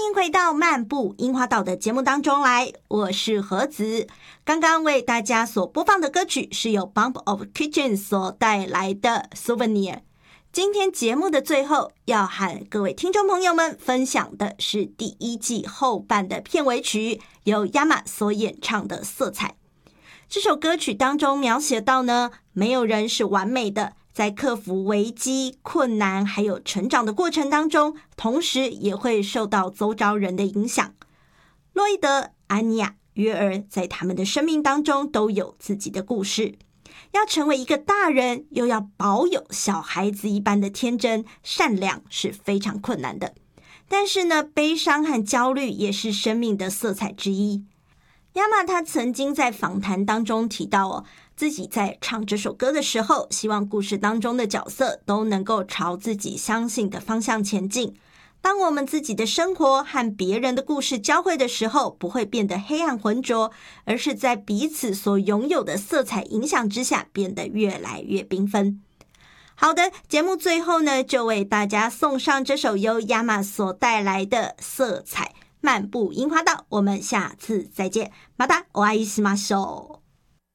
迎回到漫步樱花道的节目当中来，我是何子。刚刚为大家所播放的歌曲是由 Bump of Kitchen 所带来的 Souvenir。 今天节目的最后要和各位听众朋友们分享的是第一季后半的片尾曲，由 Yama 所演唱的色彩。这首歌曲当中描写到呢，没有人是完美的，在克服危机、困难还有成长的过程当中，同时也会受到周遭人的影响。洛伊德、安妮亚、约尔在他们的生命当中都有自己的故事。要成为一个大人，又要保有小孩子一般的天真、善良，是非常困难的。但是呢，悲伤和焦虑也是生命的色彩之一。亚玛他曾经在访谈当中提到自己在唱这首歌的时候，希望故事当中的角色都能够朝自己相信的方向前进。当我们自己的生活和别人的故事交汇的时候，不会变得黑暗浑浊，而是在彼此所拥有的色彩影响之下，变得越来越缤纷。好的，节目最后呢，就为大家送上这首由亚玛所带来的色彩漫步樱花道，我们下次再见，またお会いしましょう。